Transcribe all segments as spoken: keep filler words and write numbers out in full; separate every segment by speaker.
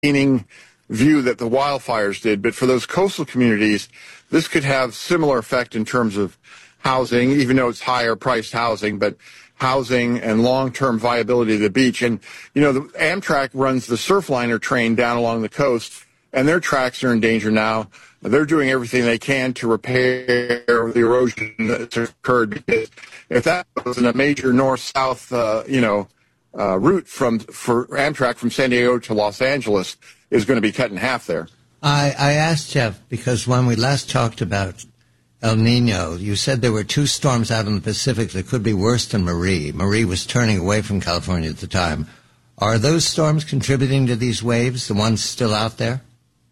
Speaker 1: waning view that the wildfires did. But for those coastal communities, this could have similar effect in terms of housing, even though it's higher priced housing, but housing and long-term viability of the beach. And, you know, the Amtrak runs the Surfliner train down along the coast, and their tracks are in danger now. They're doing everything they can to repair the erosion that's occurred, because if that was in a major north-south, uh, you know, uh, route from for Amtrak from San Diego to Los Angeles is going to be cut in half there.
Speaker 2: I, I asked Jeff, because when we last talked about El Nino, you said there were two storms out in the Pacific that could be worse than Marie. Marie was turning away from California at the time. Are those storms contributing to these waves, the ones still out there?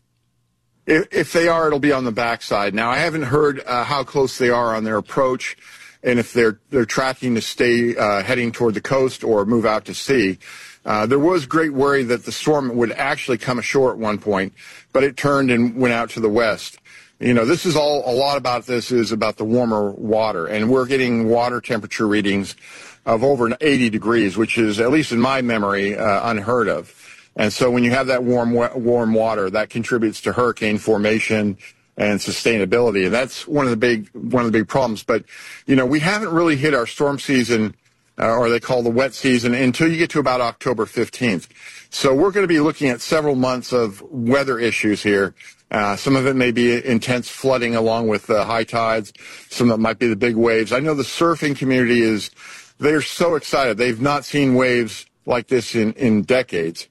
Speaker 1: If, if they are, it'll be on the backside. Now, I haven't heard uh, how close they are on their approach, and if they're they're tracking to stay uh, heading toward the coast or move out to sea. Uh, there was great worry that the storm would actually come ashore at one point, but it turned and went out to the west. You know, this is all, a lot about this is about the warmer water, and we're getting water temperature readings of over eighty degrees, which is, at least in my memory, uh, unheard of. And so when you have that warm, warm water, that contributes to hurricane formation and sustainability. And that's one of the big, one of the big problems. But, you know, we haven't really hit our storm season, uh, or they call the wet season, until you get to about October fifteenth. So we're going to be looking at several months of weather issues here. Uh, some of it may be intense flooding along with uh, high tides. Some of it might be the big waves. I know the surfing community is, they're so excited. They've not seen waves like this in, in decades.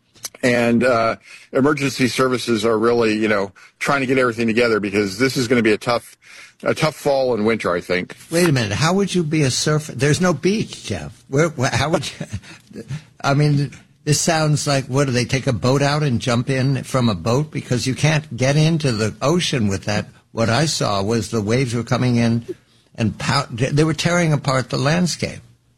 Speaker 1: And uh, emergency services are really, you know, trying to get everything together, because this is going to be a tough, a tough fall and winter, I think.
Speaker 2: Wait a minute. How would you be a surfer? There's no beach, Jeff. Where, where, how would you? I mean, this sounds like, what, do they take a boat out and jump in from a boat? Because you can't get into the ocean with that. What I saw was the waves were coming in and pow- they were tearing apart the landscape.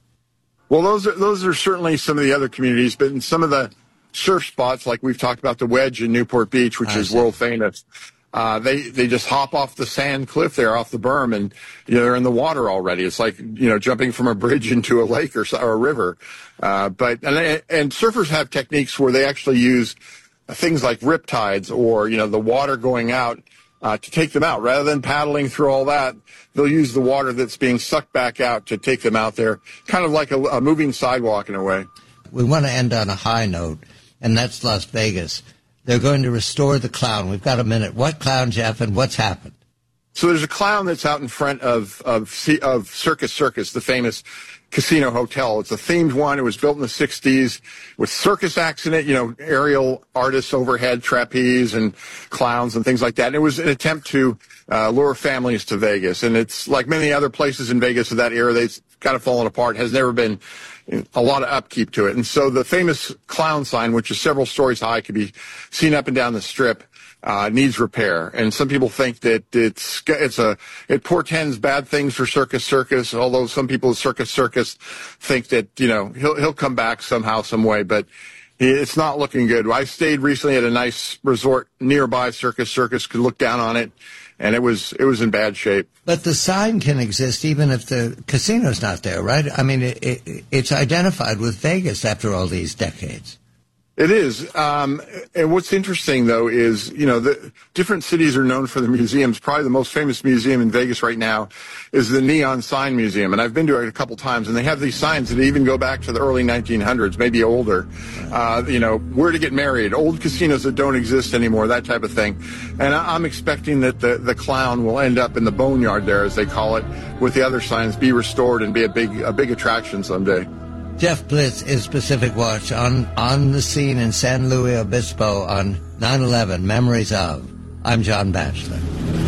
Speaker 1: Well, those are, those are certainly some of the other communities, but in some of the surf spots, like we've talked about the Wedge in Newport Beach, which I is see. world famous, uh, they, they just hop off the sand cliff there off the berm, and, you know, they're in the water already. It's like, you know, jumping from a bridge into a lake or, or a river. Uh, but, and, and surfers have techniques where they actually use things like riptides, or, you know, the water going out, uh, to take them out. Rather than paddling through all that, they'll use the water that's being sucked back out to take them out there, kind of like a, a moving sidewalk in a way.
Speaker 2: We want to end on a high note, and that's Las Vegas. They're going to restore the clown. We've got a minute. What clown, Jeff, and what's happened?
Speaker 1: So there's a clown that's out in front of of, of Circus Circus, the famous casino hotel. It's a themed one. It was built in the sixties with circus acts in it, you know, aerial artists overhead, trapeze and clowns and things like that. And it was an attempt to uh, lure families to Vegas. And it's like many other places in Vegas of that era, they've kind of fallen apart. Has never been a lot of upkeep to it. And so the famous clown sign, which is several stories high, could be seen up and down the strip, uh, needs repair. And some people think that it's, it's a, it portends bad things for Circus Circus, although some people at Circus Circus think that, you know, he'll, he'll come back somehow, some way, but it's not looking good. I stayed recently at a nice resort nearby Circus Circus, could look down on it, and it was it was in bad shape.
Speaker 2: But the sign can exist even if the casino's not there, right? I mean, it, it, it's identified with Vegas after all these decades.
Speaker 1: It is. Um, and what's interesting, though, is, you know, the different cities are known for the museums. Probably the most famous museum in Vegas right now is the Neon Sign Museum. And I've been to it a couple times, and they have these signs that even go back to the early nineteen hundreds, maybe older. Uh, you know, where to get married, old casinos that don't exist anymore, that type of thing. And I'm expecting that the, the clown will end up in the boneyard there, as they call it, with the other signs, be restored and be a big, a big attraction someday.
Speaker 2: Jeff Blitz is Pacific Watch on, on the scene in San Luis Obispo on nine eleven, Memories of. I'm John Batchelor.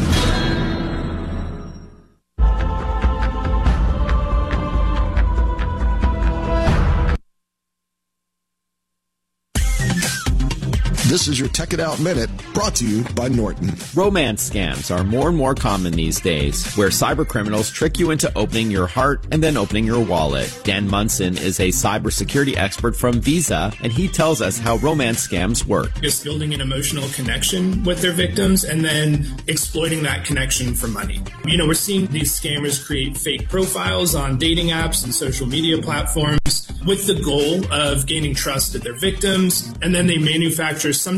Speaker 3: This is your Tech It Out Minute, brought to you by Norton.
Speaker 4: Romance scams are more and more common these days, where cybercriminals trick you into opening your heart and then opening your wallet. Dan Munson is a cybersecurity expert from Visa, and he tells us how romance scams work.
Speaker 5: Just building an emotional connection with their victims and then exploiting that connection for money. You know, we're seeing these scammers create fake profiles on dating apps and social media platforms. with the goal of gaining trust of their victims. And then they manufacture some